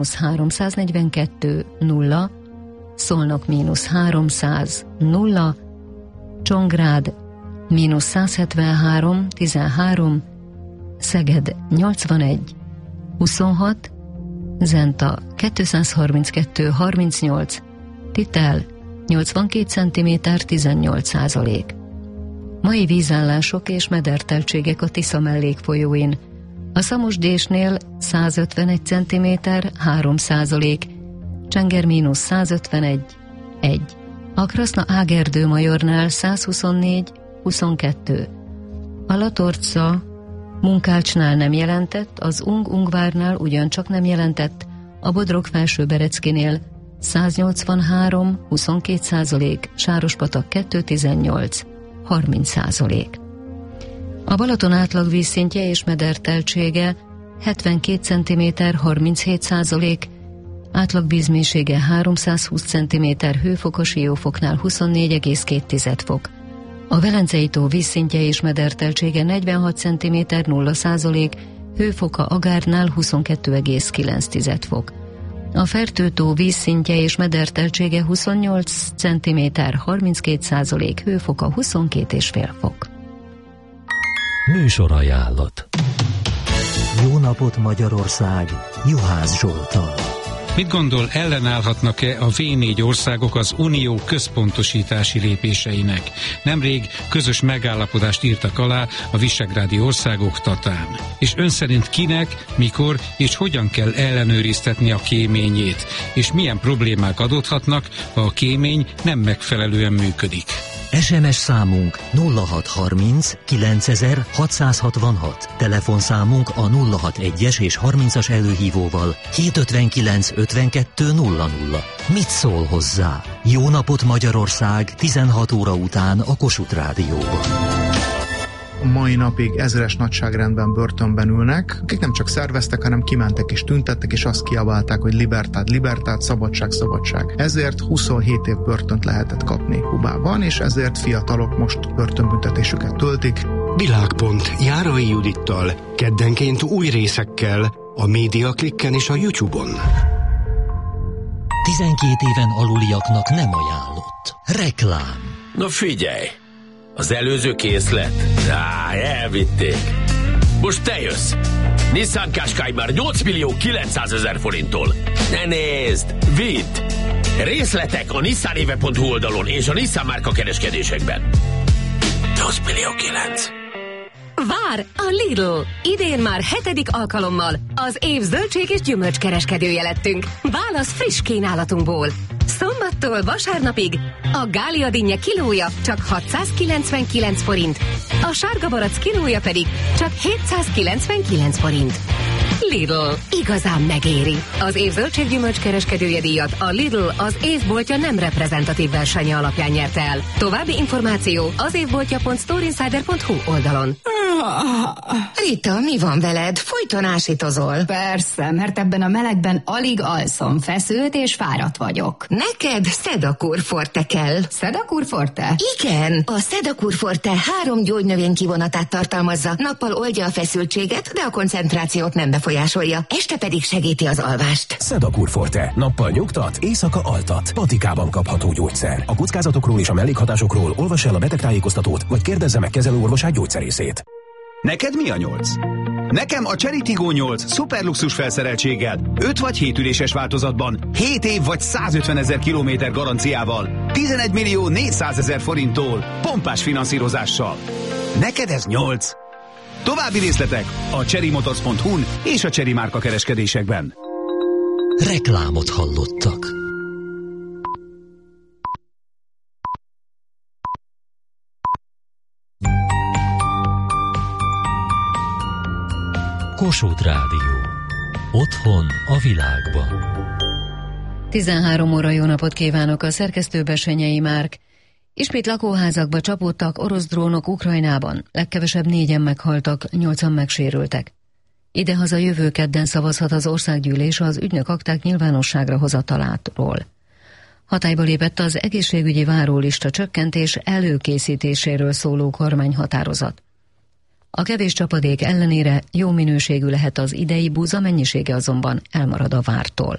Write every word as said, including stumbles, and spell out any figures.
háromszáznegyvenkettő nulla, Szolnok mínusz háromszáz nulla, Csongrád mínusz százhetvenhárom tizenhárom, Szeged nyolcvanegy huszonhat, Zenta kétszázharminckettő harmincnyolc, Titel nyolcvankét centiméter tizennyolc százalék. Mai vízállások és mederteltségek a Tisza mellékfolyóin. A Szamosdésnél százötvenegy centiméter három százalék, Csenger mínusz százötvenegy egy, a Kraszna-Ágerdő Majornál százhuszonnégy huszonkettő, a Latorca Munkácsnál nem jelentett, az Ung-Ungvárnál ugyancsak nem jelentett, a Bodrog-Felsőbereckinél száznyolcvanhárom huszonkét százalék, Sárospatak kétszáztizennyolc harminc százalék. A Balaton átlag vízszintje és mederteltsége hetvenkét centiméter harminchét százalék, átlag vízmélysége háromszázhúsz centiméter, hőfok a Siófoknál huszonnégy egész két fok. A Velencei tó vízszintje és mederteltsége negyvenhat centiméter nulla százalék, hőfoka Agárnál huszonkettő egész kilenc fok. A Fertő-tó vízszintje és mederteltsége huszonnyolc centiméter harminckét százalék, hőfoka huszonkét egész öt fok. Műsorajánlat. Jó napot Magyarország! Juhász Zsoltal. Mit gondol, ellenállhatnak-e a vé négy országok az unió központosítási lépéseinek? Nemrég közös megállapodást írtak alá a visegrádi országok Tatán. És ön szerint kinek, mikor és hogyan kell ellenőriztetni a kéményét? És milyen problémák adódhatnak, ha a kémény nem megfelelően működik? es em es számunk nulla hat harminc kilencezer hatszázhatvanhat, telefonszámunk a nulla hatvanas és harmincas előhívóval hétszázötvenkilenc ötvenkettő nulla nulla. Mit szól hozzá? Jó napot Magyarország tizenhat óra után a Kossuth Rádióban. Mai napig ezeres nagyságrendben börtönben ülnek, akik nem csak szerveztek, hanem kimentek és tüntettek, és azt kiabálták, hogy libertát, libertát, szabadság, szabadság. Ezért huszonhét év börtönt lehetett kapni Kubában, és ezért fiatalok most börtönbüntetésüket töltik. Világpont Járai Judittal, keddenként új részekkel, a Médiaklikken és a YouTube-on. tizenkét éven aluliaknak nem ajánlott. Reklám. Na figyelj! Az előző készlet? Á, elvitték. Most te jössz. Nissan Qashqai már nyolc millió kilencszázezer forinttól. Ne nézd, vidd! Részletek a nissanéve pont hu oldalon és a Nissan márka kereskedésekben. nyolc millió kilenc. Vár a Lidl! Idén már hetedik alkalommal az év zöldség és gyümölcs kereskedője lettünk. Válasz friss kínálatunkból. Szombattól vasárnapig a Gália dinnye kilója csak hatszázkilencvenkilenc forint, a sárga barack kilója pedig csak hétszázkilencvenkilenc forint. Lidl, igazán megéri. Az év zöldséggyümölcs kereskedője díjat a Lidl az évboltja nem reprezentatív versenye alapján nyerte el. További információ az évboltja pont storeinsider pont hu oldalon. Rita, mi van veled? Folyton ásítozol. Persze, mert ebben a melegben alig alszom, feszült és fáradt vagyok. Neked Sedakur Forte kell. Sedakur Forte? Igen, a Sedakur Forte három gyógynövény kivonatát tartalmazza. Nappal oldja a feszültséget, de a koncentrációt nem befolyásolja. Este pedig segíti az alvást. Sedakur Forte. Nappal nyugtat, éjszaka altat. Patikában kapható gyógyszer. A kockázatokról és a mellékhatásokról olvass el a betegtájékoztatót, vagy kérdezze meg kezelőorvosát gyógyszerészét. Neked mi a nyolc? Nekem a Chery Tiggo nyolc szuperluxus felszereltséggel, öt vagy hét üléses változatban, hét év vagy százötvenezer kilométer garanciával, tizenegy millió négyszázezer forinttól, pompás finanszírozással. Neked ez nyolc? További részletek a cherrymotors pont hu-n és a Chery márka kereskedésekben. Reklámot hallottak. Kossuth Rádió. Otthon a világban. tizenhárom óra, jó napot kívánok, a szerkesztő Bessenyei Márk. Ismét lakóházakba csapódtak orosz drónok Ukrajnában. Legkevesebb négyen meghaltak, nyolcan megsérültek. Idehaza jövő kedden szavazhat az országgyűlés az ügynök akták nyilvánosságra hozataláról. Hatályba lépett az egészségügyi várólista csökkentés előkészítéséről szóló kormányhatározat. A kevés csapadék ellenére jó minőségű lehet az idei búza, mennyisége azonban elmarad a vártól.